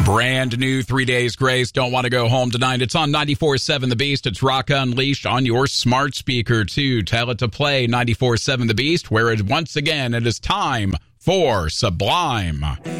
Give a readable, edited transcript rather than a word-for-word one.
Brand new 3 Days Grace. Don't want to go home tonight. It's on 94.7 The Beast. It's Rock Unleashed on your smart speaker, too. Tell it to play 94.7 The Beast, where once again it is time for Sublime.